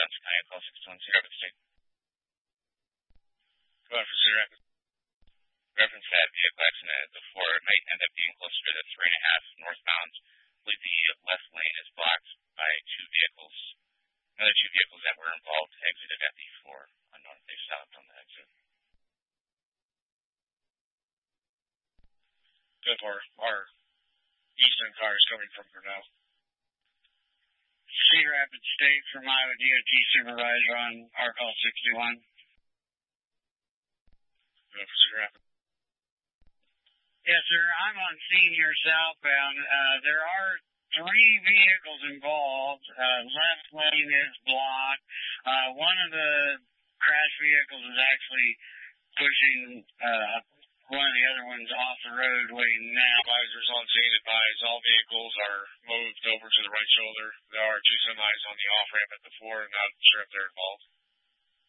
Johnson County, call 621 Cedar Rapids State. Go on for Cedar Rapids. Reference that vehicle accident before it might end up being closer to the 3.5 northbound. I believe the left lane is blocked by two vehicles. Another two vehicles that were involved exited at the 4 unknown. They stopped on the exit. Good for our eastern car is coming from Grinnell. Cedar Rapids State from Iowa DOT Supervisor on our call 61. Go for Cedar Rapids. Yes, sir. I'm on scene here southbound. There are 3 vehicles involved. Left lane is blocked. One of the crash vehicles is actually pushing one of the other ones off the roadway now. Advisors on scene advise all vehicles are moved over to the right shoulder. There are 2 semis on the off-ramp at the 4, and not sure if they're involved.